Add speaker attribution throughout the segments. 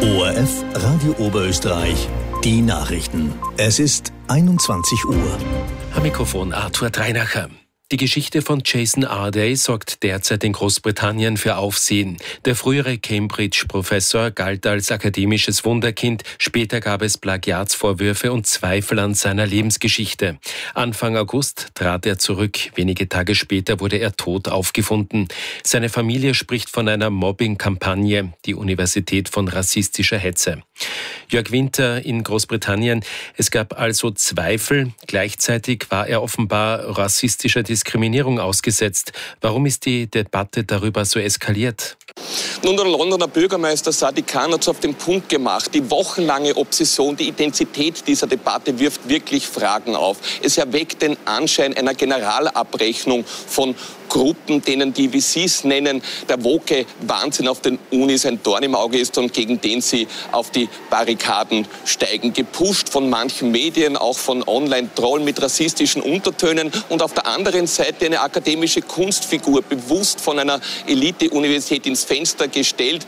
Speaker 1: ORF Radio Oberösterreich, die Nachrichten. Es ist 21 Uhr.
Speaker 2: Am Mikrofon Arthur Dreinacher. Die Geschichte von Jason Arday sorgt derzeit in Großbritannien für Aufsehen. Der frühere Cambridge-Professor galt als akademisches Wunderkind. Später gab es Plagiatsvorwürfe und Zweifel an seiner Lebensgeschichte. Anfang August trat er zurück. Wenige Tage später wurde er tot aufgefunden. Seine Familie spricht von einer Mobbing-Kampagne, die Universität von rassistischer Hetze. Jörg Winter in Großbritannien. Es gab also Zweifel. Gleichzeitig war er offenbar rassistischer Diskriminierung ausgesetzt. Warum ist die Debatte darüber so eskaliert?
Speaker 3: Nun, der Londoner Bürgermeister Sadiq Khan hat es auf den Punkt gemacht. Die wochenlange Obsession, die Intensität dieser Debatte wirft wirklich Fragen auf. Es erweckt den Anschein einer Generalabrechnung von Gruppen, denen die, wie Sie es nennen, der woke Wahnsinn auf den Unis ein Dorn im Auge ist und gegen den sie auf die Barrikaden steigen. Gepusht von manchen Medien, auch von Online-Trollen mit rassistischen Untertönen und auf der anderen Seite eine akademische Kunstfigur, bewusst von einer Elite-Universität ins Fenster gestellt.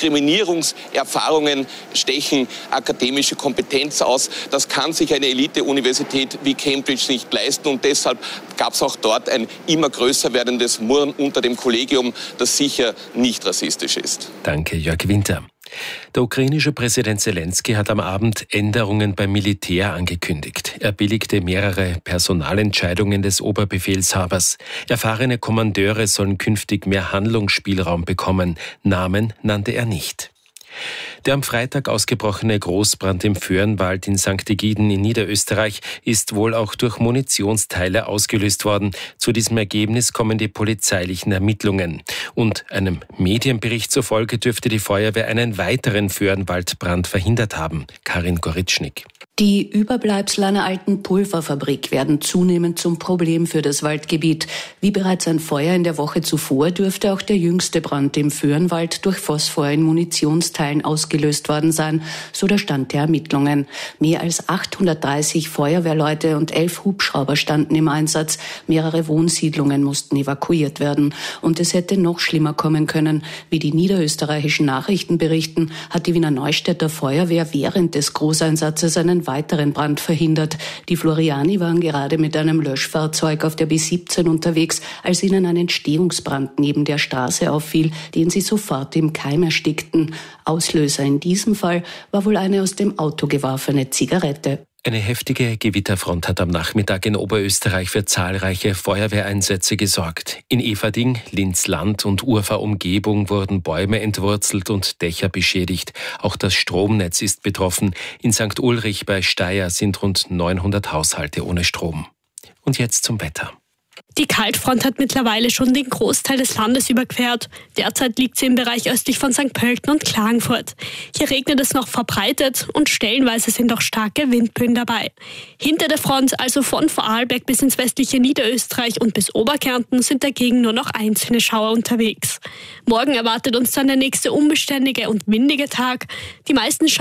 Speaker 3: Diskriminierungserfahrungen stechen akademische Kompetenz aus. Das kann sich eine Elite-Universität wie Cambridge nicht leisten und deshalb gab es auch dort ein immer größer werdendes Murren unter dem Kollegium, das sicher nicht rassistisch ist.
Speaker 2: Danke, Jörg Winter. Der ukrainische Präsident Zelensky hat am Abend Änderungen beim Militär angekündigt. Er billigte mehrere Personalentscheidungen des Oberbefehlshabers. Erfahrene Kommandeure sollen künftig mehr Handlungsspielraum bekommen. Namen nannte er nicht. Der am Freitag ausgebrochene Großbrand im Föhrenwald in St. Egiden in Niederösterreich ist wohl auch durch Munitionsteile ausgelöst worden. Zu diesem Ergebnis kommen die polizeilichen Ermittlungen. Und einem Medienbericht zufolge dürfte die Feuerwehr einen weiteren Föhrenwaldbrand verhindert haben. Karin Goritschnik.
Speaker 4: Die Überbleibsel einer alten Pulverfabrik werden zunehmend zum Problem für das Waldgebiet. Wie bereits ein Feuer in der Woche zuvor dürfte auch der jüngste Brand im Föhrenwald durch Phosphor in Munitionsteilen ausgelöst worden sein, so der Stand der Ermittlungen. Mehr als 830 Feuerwehrleute und 11 Hubschrauber standen im Einsatz. Mehrere Wohnsiedlungen mussten evakuiert werden. Und es hätte noch schlimmer kommen können. Wie die niederösterreichischen Nachrichten berichten, hat die Wiener Neustädter Feuerwehr während des Großeinsatzes einen weiteren Brand verhindert. Die Floriani waren gerade mit einem Löschfahrzeug auf der B17 unterwegs, als ihnen ein Entstehungsbrand neben der Straße auffiel, den sie sofort im Keim erstickten. Auslöser in diesem Fall war wohl eine aus dem Auto geworfene Zigarette.
Speaker 2: Eine heftige Gewitterfront hat am Nachmittag in Oberösterreich für zahlreiche Feuerwehreinsätze gesorgt. In Everding, Linz-Land und Urfahr-Umgebung wurden Bäume entwurzelt und Dächer beschädigt. Auch das Stromnetz ist betroffen. In St. Ulrich bei Steyr sind rund 900 Haushalte ohne Strom. Und jetzt zum Wetter.
Speaker 5: Die Kaltfront hat mittlerweile schon den Großteil des Landes überquert. Derzeit liegt sie im Bereich östlich von St. Pölten und Klagenfurt. Hier regnet es noch verbreitet und stellenweise sind auch starke Windböen dabei. Hinter der Front, also von Vorarlberg bis ins westliche Niederösterreich und bis Oberkärnten, sind dagegen nur noch einzelne Schauer unterwegs. Morgen erwartet uns dann der nächste unbeständige und windige Tag. Die meisten